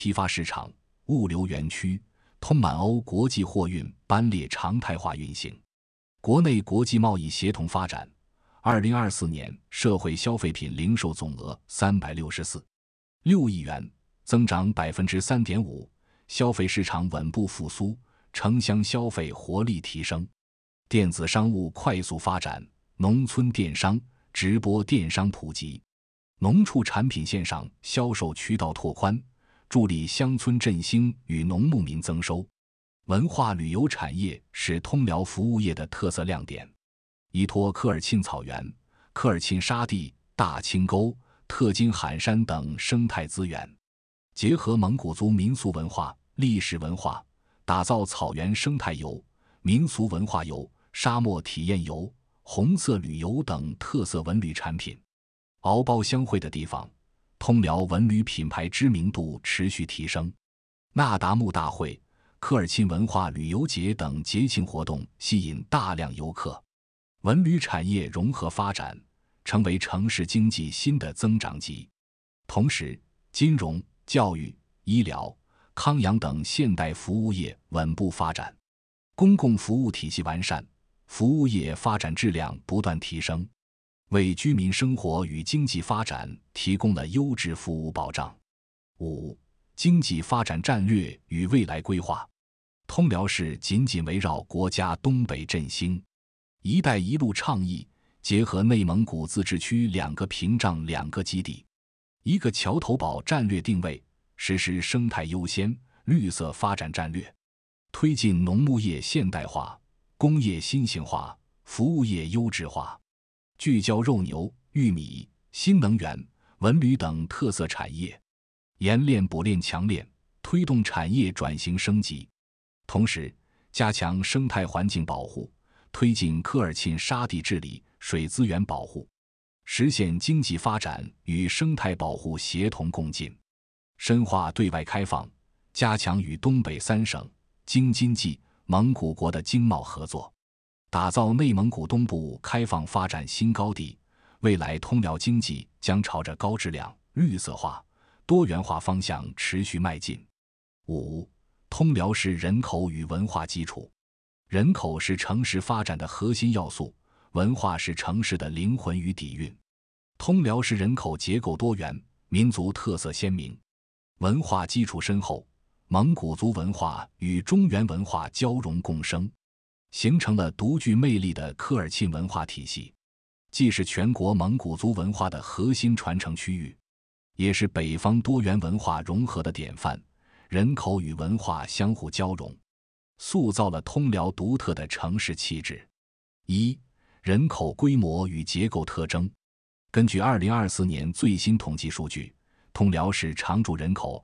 批发市场、物流园区、通满欧国际货运班列常态化运行，国内国际贸易协同发展。2024年社会消费品零售总额364.6亿元，增长 3.5%， 消费市场稳步复苏，城乡消费活力提升，电子商务快速发展，农村电商、直播电商普及，农畜产品线上销售渠道拓宽，助力乡村振兴与农牧民增收。文化旅游产业是通辽服务业的特色亮点，依托科尔沁草原、科尔沁沙地、大清沟、特金罕山等生态资源，结合蒙古族民俗文化、历史文化，打造草原生态游、民俗文化游、沙漠体验游、红色旅游等特色文旅产品。敖包相会的地方，通辽文旅品牌知名度持续提升。那达慕大会、科尔沁文化旅游节等节庆活动吸引大量游客，文旅产业融合发展，成为城市经济新的增长极。同时，金融、教育、医疗、康养等现代服务业稳步发展，公共服务体系完善，服务业发展质量不断提升，为居民生活与经济发展提供了优质服务保障。5、经济发展战略与未来规划。通辽市紧紧围绕国家东北振兴、一带一路倡议，结合内蒙古自治区2个屏障2个基地、1个桥头堡战略定位，实施生态优先、绿色发展战略，推进农牧业现代化、工业新型化、服务业优质化，聚焦肉牛、玉米、新能源、文旅等特色产业，研练补练强练，推动产业转型升级。同时，加强生态环境保护，推进科尔沁沙地治理、水资源保护，实现经济发展与生态保护协同共进，深化对外开放，加强与东北3省、京津冀、蒙古国的经贸合作，打造内蒙古东部开放发展新高地。未来通辽经济将朝着高质量、绿色化、多元化方向持续迈进。5、通辽市人口与文化基础。人口是城市发展的核心要素，文化是城市的灵魂与底蕴。通辽市人口结构多元，民族特色鲜明，文化基础深厚，蒙古族文化与中原文化交融共生，形成了独具魅力的科尔沁文化体系，既是全国蒙古族文化的核心传承区域，也是北方多元文化融合的典范。人口与文化相互交融，塑造了通辽独特的城市气质。1、人口规模与结构特征。根据2024年最新统计数据，通辽市常住人口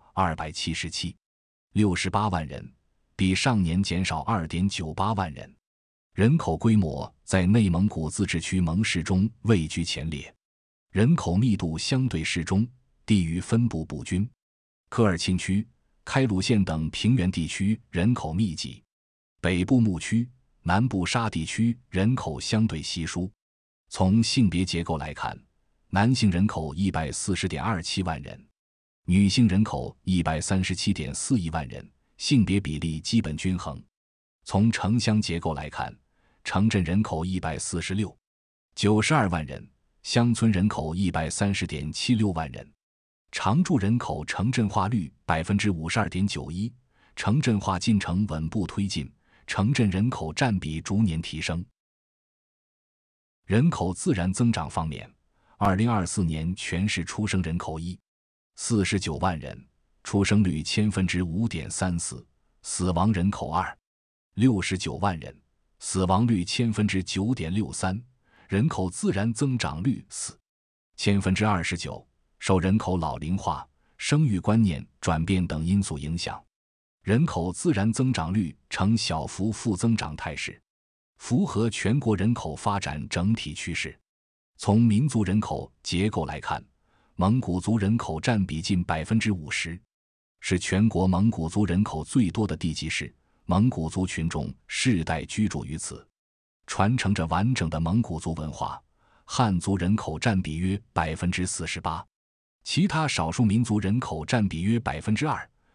277.68万人，比上年减少2.98万人。人口规模在内蒙古自治区蒙市中位居前列，人口密度相对适中，地域分布不均。科尔沁区、开鲁县等平原地区人口密集，北部牧区、南部沙地区人口相对稀疏。从性别结构来看，男性人口140.27万人，女性人口137.4亿万人，性别比例基本均衡。从城乡结构来看，城镇人口146.92万人，乡村人口130.76万人。常住人口城镇化率 52.91%， 城镇化进程稳步推进，城镇人口占比逐年提升。人口自然增长方面，2024年全市出生人口149万人，出生率5.34%，死亡人口269万人，死亡率9.63%，人口自然增长率4.29%。受人口老龄化、生育观念转变等因素影响，人口自然增长率呈小幅负增长态势，符合全国人口发展整体趋势。从民族人口结构来看，蒙古族人口占比近 50%， 是全国蒙古族人口最多的地级市，蒙古族群众世代居住于此，传承着完整的蒙古族文化。汉族人口占比约 48%， 其他少数民族人口占比约 2%，